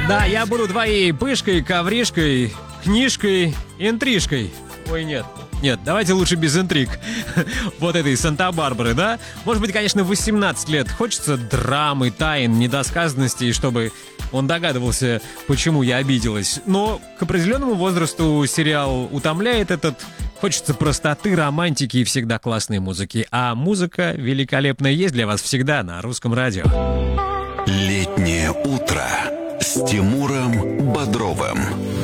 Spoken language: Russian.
Да, я буду твоей пышкой, ковришкой, книжкой, интрижкой. Ой, нет. Нет, давайте лучше без интриг. Вот этой Санта-Барбары, да? Может быть, конечно, в 18 лет хочется драмы, тайн, недосказанностей, чтобы он догадывался, почему я обиделась. Но к определенному возрасту сериал утомляет этот. Хочется простоты, романтики и всегда классной музыки. А музыка великолепная есть для вас всегда на Русском радио. Летнее утро с Тимуром Бодровым.